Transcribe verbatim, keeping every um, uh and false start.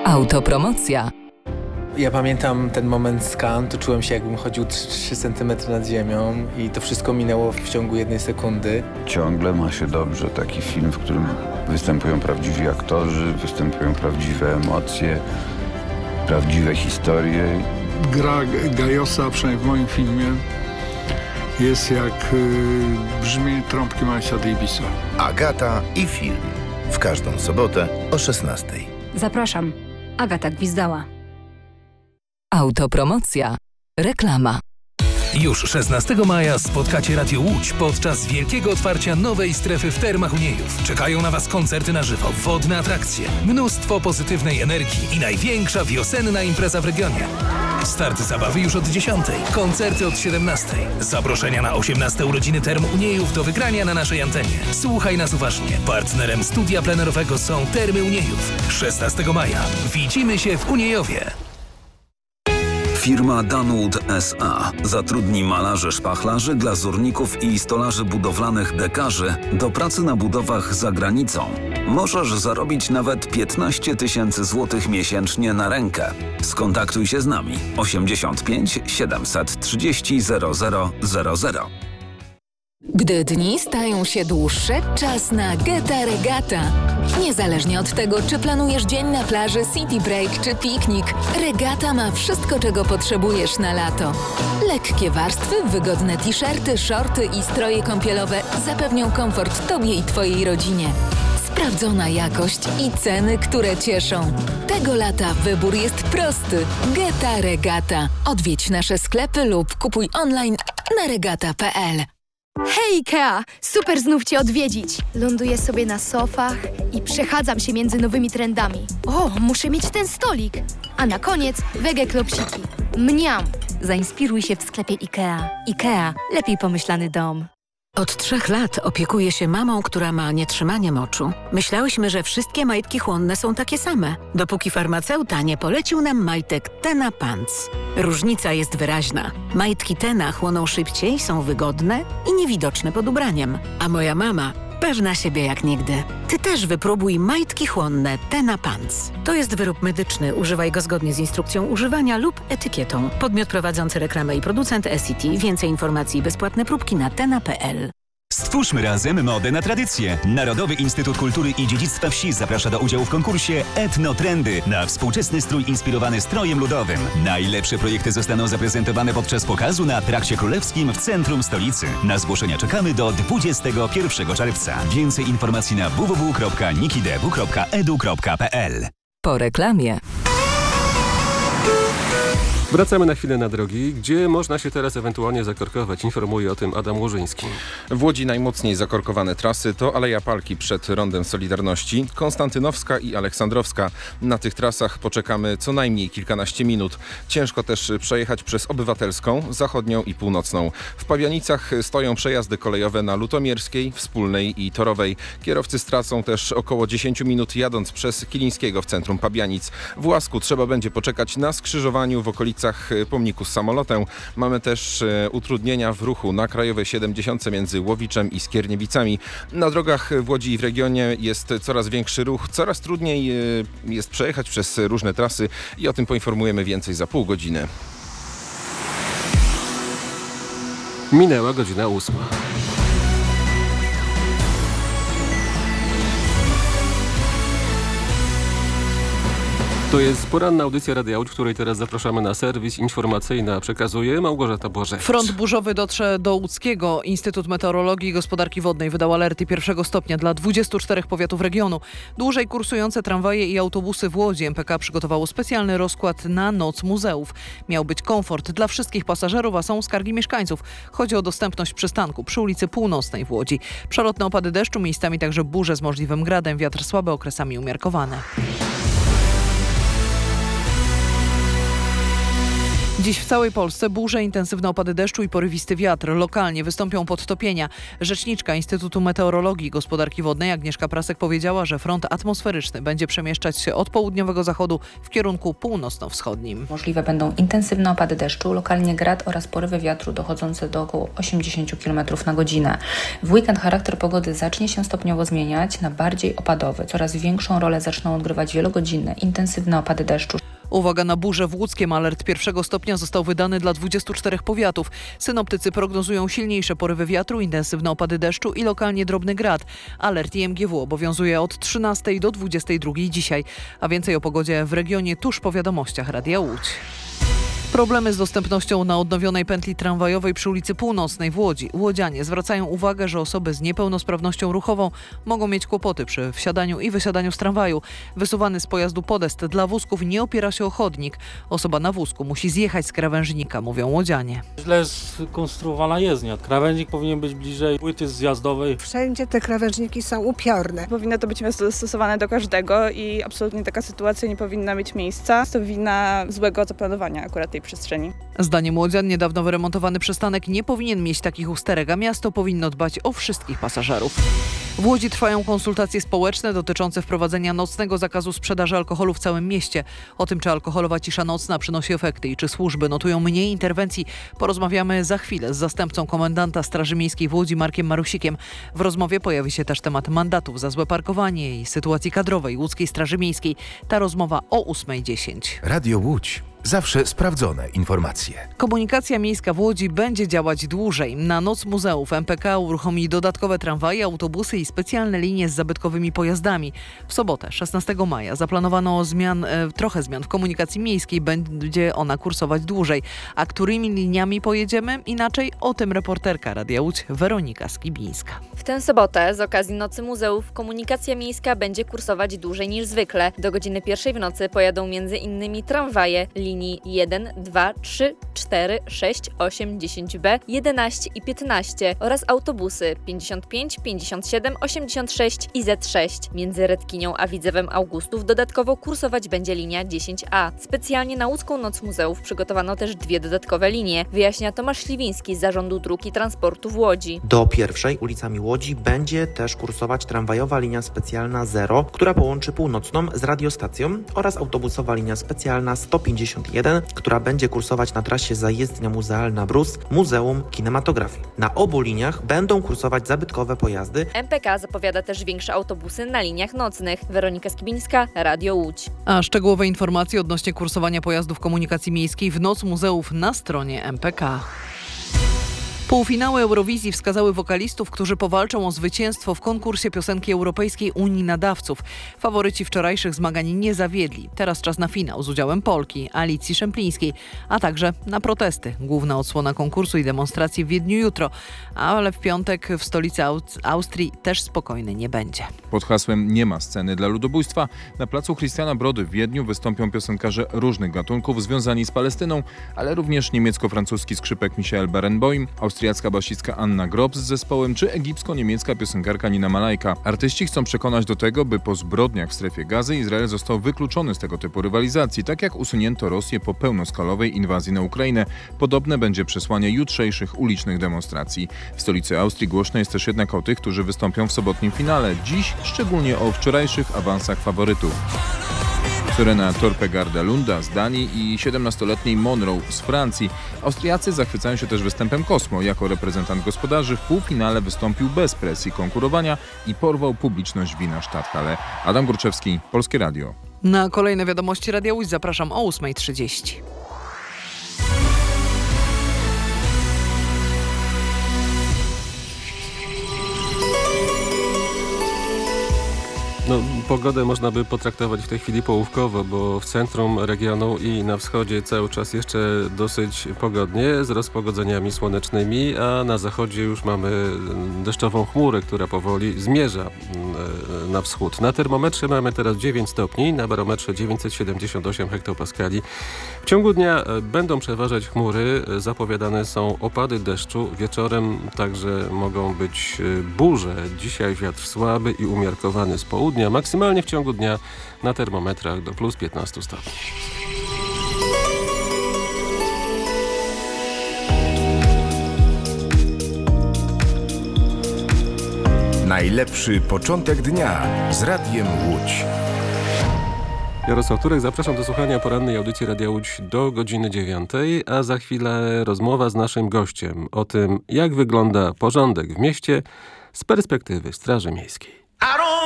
Autopromocja. Ja pamiętam ten moment z Cannes, to czułem się, jakbym chodził trzy centymetry nad ziemią i to wszystko minęło w ciągu jednej sekundy. Ciągle ma się dobrze taki film, w którym występują prawdziwi aktorzy, występują prawdziwe emocje, prawdziwe historie. Gra Gajosa, przynajmniej w moim filmie, jest jak y, brzmienie trąbki Milesa Davisa. Agata i film. W każdą sobotę o szesnastej. Zapraszam. Agata Gwizdała. Autopromocja. Reklama. Już szesnastego maja spotkacie Radio Łódź podczas wielkiego otwarcia nowej strefy w Termach Uniejów. Czekają na Was koncerty na żywo, wodne atrakcje, mnóstwo pozytywnej energii i największa wiosenna impreza w regionie. Start zabawy już od dziesiątej, koncerty od siedemnastej. Zaproszenia na osiemnaste urodziny Term Uniejów do wygrania na naszej antenie. Słuchaj nas uważnie. Partnerem studia plenerowego są Termy Uniejów. szesnastego maja. Widzimy się w Uniejowie. Firma Danwood S A zatrudni malarzy, szpachlarzy, glazurników i stolarzy budowlanych dekarzy do pracy na budowach za granicą. Możesz zarobić nawet piętnaście tysięcy złotych miesięcznie na rękę. Skontaktuj się z nami osiemdziesiąt pięć siedemset trzydzieści zero zero zero zero. Gdy dni stają się dłuższe, czas na Geta Regata. Niezależnie od tego, czy planujesz dzień na plaży, city break czy piknik, Regata ma wszystko, czego potrzebujesz na lato. Lekkie warstwy, wygodne t-shirty, shorty i stroje kąpielowe zapewnią komfort Tobie i Twojej rodzinie. Sprawdzona jakość i ceny, które cieszą. Tego lata wybór jest prosty. Geta Regata. Odwiedź nasze sklepy lub kupuj online na regata kropka p l. Hej Ikea! Super znów Cię odwiedzić! Ląduję sobie na sofach i przechadzam się między nowymi trendami. O, muszę mieć ten stolik! A na koniec wege klopsiki. Mniam! Zainspiruj się w sklepie Ikea. Ikea. Lepiej pomyślany dom. Od trzech lat opiekuję się mamą, która ma nietrzymanie moczu. Myślałyśmy, że wszystkie majtki chłonne są takie same, dopóki farmaceuta nie polecił nam majtek Tena Pants. Różnica jest wyraźna. Majtki Tena chłoną szybciej, są wygodne i niewidoczne pod ubraniem. A moja mama pewna siebie jak nigdy. Ty też wypróbuj majtki chłonne Tena Pants. To jest wyrób medyczny. Używaj go zgodnie z instrukcją używania lub etykietą. Podmiot prowadzący reklamę i producent S C T. Więcej informacji i bezpłatne próbki na tena kropka p l. Stwórzmy razem modę na tradycję. Narodowy Instytut Kultury i Dziedzictwa Wsi zaprasza do udziału w konkursie Etnotrendy na współczesny strój inspirowany strojem ludowym. Najlepsze projekty zostaną zaprezentowane podczas pokazu na Trakcie Królewskim w centrum stolicy. Na zgłoszenia czekamy do dwudziestego pierwszego czerwca. Więcej informacji na w w w kropka nikidebu kropka e d u kropka p l. Po reklamie. Wracamy na chwilę na drogi, gdzie można się teraz ewentualnie zakorkować. Informuje o tym Adam Łużyński. W Łodzi najmocniej zakorkowane trasy to Aleja Palki przed Rondem Solidarności, Konstantynowska i Aleksandrowska. Na tych trasach poczekamy co najmniej kilkanaście minut. Ciężko też przejechać przez Obywatelską, Zachodnią i Północną. W Pabianicach stoją przejazdy kolejowe na Lutomierskiej, Wspólnej i Torowej. Kierowcy stracą też około dziesięć minut jadąc przez Kilińskiego w centrum Pabianic. W Łasku trzeba będzie poczekać na skrzyżowaniu w okolicy pomniku z samolotem. Mamy też e, utrudnienia w ruchu na Krajowej siedemdziesiąt między Łowiczem i Skierniewicami. Na drogach w Łodzi i w regionie jest coraz większy ruch, coraz trudniej e, jest przejechać przez różne trasy i o tym poinformujemy więcej za pół godziny. Minęła godzina ósma. To jest poranna audycja Radia Łódź, w której teraz zapraszamy na serwis informacyjny, a przekazuje Małgorzata Błożewicz. Front burzowy dotrze do Łódzkiego. Instytut Meteorologii i Gospodarki Wodnej wydał alerty pierwszego stopnia dla dwudziestu czterech powiatów regionu. Dłużej kursujące tramwaje i autobusy w Łodzi. M P K przygotowało specjalny rozkład na Noc Muzeów. Miał być komfort dla wszystkich pasażerów, a są skargi mieszkańców. Chodzi o dostępność przystanku przy ulicy Północnej w Łodzi. Przelotne opady deszczu, miejscami także burze z możliwym gradem, wiatr słaby, okresami umiarkowany. Dziś w całej Polsce burze, intensywne opady deszczu i porywisty wiatr. Lokalnie wystąpią podtopienia. Rzeczniczka Instytutu Meteorologii i Gospodarki Wodnej Agnieszka Prasek powiedziała, że front atmosferyczny będzie przemieszczać się od południowego zachodu w kierunku północno-wschodnim. Możliwe będą intensywne opady deszczu, lokalnie grad oraz porywy wiatru dochodzące do około osiemdziesiąt kilometrów na godzinę. W weekend charakter pogody zacznie się stopniowo zmieniać na bardziej opadowy. Coraz większą rolę zaczną odgrywać wielogodzinne, intensywne opady deszczu. Uwaga na burzę w Łódzkiem. Alert pierwszego stopnia został wydany dla dwudziestu czterech powiatów. Synoptycy prognozują silniejsze porywy wiatru, intensywne opady deszczu i lokalnie drobny grad. Alert I M G W obowiązuje od trzynastej do dwudziestej drugiej dzisiaj. A więcej o pogodzie w regionie tuż po wiadomościach Radia Łódź. Problemy z dostępnością na odnowionej pętli tramwajowej przy ulicy Północnej w Łodzi. Łodzianie zwracają uwagę, że osoby z niepełnosprawnością ruchową mogą mieć kłopoty przy wsiadaniu i wysiadaniu z tramwaju. Wysuwany z pojazdu podest dla wózków nie opiera się o chodnik. Osoba na wózku musi zjechać z krawężnika, mówią łodzianie. Źle skonstruowana jezdnia. Krawężnik powinien być bliżej płyty zjazdowej. Wszędzie te krawężniki są upiorne. Powinno to być miasto dostosowane do każdego i absolutnie taka sytuacja nie powinna mieć miejsca. To wina złego zaplanowania akurat tej przestrzeni. Zdaniem łodzian niedawno wyremontowany przystanek nie powinien mieć takich usterek, a miasto powinno dbać o wszystkich pasażerów. W Łodzi trwają konsultacje społeczne dotyczące wprowadzenia nocnego zakazu sprzedaży alkoholu w całym mieście. O tym, czy alkoholowa cisza nocna przynosi efekty i czy służby notują mniej interwencji, porozmawiamy za chwilę z zastępcą komendanta Straży Miejskiej w Łodzi Markiem Marusikiem. W rozmowie pojawi się też temat mandatów za złe parkowanie i sytuacji kadrowej Łódzkiej Straży Miejskiej. Ta rozmowa o ósmej dziesięć. Radio Łódź. Zawsze sprawdzone informacje. Komunikacja miejska w Łodzi będzie działać dłużej. Na Noc Muzeów M P K uruchomi dodatkowe tramwaje, autobusy i specjalne linie z zabytkowymi pojazdami. W sobotę, szesnastego maja, zaplanowano zmian, e, trochę zmian w komunikacji miejskiej. Będzie ona kursować dłużej. A którymi liniami pojedziemy? Inaczej o tym reporterka Radia Łódź Weronika Skibińska. W tę sobotę z okazji Nocy Muzeów komunikacja miejska będzie kursować dłużej niż zwykle. Do godziny pierwszej w nocy pojadą między innymi tramwaje linii jeden, dwa, trzy, cztery, sześć, osiem, dziesięć B, jedenaście i piętnaście oraz autobusy pięćdziesiąt pięć, pięćdziesiąt siedem, osiemdziesiąt sześć i Z sześć. Między Redkinią a Widzewem Augustów dodatkowo kursować będzie linia dziesięć A. Specjalnie na Łódzką Noc Muzeów przygotowano też dwie dodatkowe linie, wyjaśnia Tomasz Śliwiński z Zarządu Dróg i Transportu w Łodzi. Do pierwszej ulicami Łodzi będzie też kursować tramwajowa linia specjalna zero, która połączy Północną z radiostacją, oraz autobusowa linia specjalna sto pięćdziesiąt jeden, która będzie kursować na trasie zajezdnia muzealna Brus, Muzeum Kinematografii. Na obu liniach będą kursować zabytkowe pojazdy. M P K zapowiada też większe autobusy na liniach nocnych. Weronika Skibińska, Radio Łódź. A szczegółowe informacje odnośnie kursowania pojazdów komunikacji miejskiej w Noc Muzeów na stronie M P K. Półfinały Eurowizji wskazały wokalistów, którzy powalczą o zwycięstwo w konkursie piosenki europejskiej Unii Nadawców. Faworyci wczorajszych zmagań nie zawiedli. Teraz czas na finał z udziałem Polki, Alicji Szemplińskiej, a także na protesty. Główna odsłona konkursu i demonstracji w Wiedniu jutro, ale w piątek w stolicy Austrii też spokojny nie będzie. Pod hasłem "Nie ma sceny dla ludobójstwa" na placu Christiana Brody w Wiedniu wystąpią piosenkarze różnych gatunków związani z Palestyną, ale również niemiecko-francuski skrzypek Michael Barenboim, austriacka basistka Anna Grobs z zespołem czy egipsko-niemiecka piosenkarka Nina Malajka. Artyści chcą przekonać do tego, by po zbrodniach w strefie Gazy Izrael został wykluczony z tego typu rywalizacji, tak jak usunięto Rosję po pełnoskalowej inwazji na Ukrainę. Podobne będzie przesłanie jutrzejszych ulicznych demonstracji. W stolicy Austrii głośno jest też jednak o tych, którzy wystąpią w sobotnim finale. Dziś szczególnie o wczorajszych awansach faworytów. Sorena Torpegarda-Lunda z Danii i siedemnastoletniej Monroe z Francji. Austriacy zachwycają się też występem Cosmo. Jako reprezentant gospodarzy w półfinale wystąpił bez presji konkurowania i porwał publiczność Wiener Stadthalle. Adam Górczewski, Polskie Radio. Na kolejne wiadomości Radia Łódź zapraszam o ósmej trzydzieści. No, pogodę można by potraktować w tej chwili połówkowo, bo w centrum regionu i na wschodzie cały czas jeszcze dosyć pogodnie, z rozpogodzeniami słonecznymi, a na zachodzie już mamy deszczową chmurę, która powoli zmierza na wschód. Na termometrze mamy teraz dziewięć stopni, na barometrze dziewięćset siedemdziesiąt osiem hektopaskali. W ciągu dnia będą przeważać chmury, zapowiadane są opady deszczu, wieczorem także mogą być burze. Dzisiaj wiatr słaby i umiarkowany z południa. Maksymalnie w ciągu dnia na termometrach do plus piętnaście stopni. Najlepszy początek dnia z Radiem Łódź. Jarosław Turek, zapraszam do słuchania porannej audycji Radia Łódź do godziny dziewiątej, a za chwilę rozmowa z naszym gościem o tym, jak wygląda porządek w mieście z perspektywy Straży Miejskiej.